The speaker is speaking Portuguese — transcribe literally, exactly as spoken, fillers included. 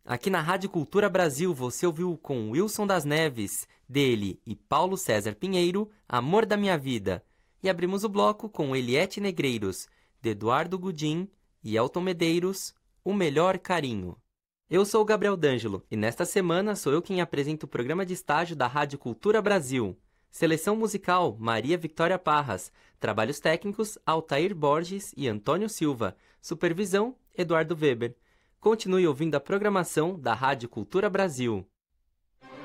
Aqui na Rádio Cultura Brasil você ouviu com Wilson das Neves, dele e Paulo César Pinheiro, Amor da Minha Vida. E abrimos o bloco com Eliette Negreiros, de Eduardo Gudim e Elton Medeiros, O Melhor Carinho. Eu sou o Gabriel D'Angelo e nesta semana sou eu quem apresenta o programa de estágio da Rádio Cultura Brasil. Seleção musical, Maria Victória Parras. Trabalhos técnicos, Altair Borges e Antônio Silva. Supervisão, Eduardo Weber. Continue ouvindo a programação da Rádio Cultura Brasil.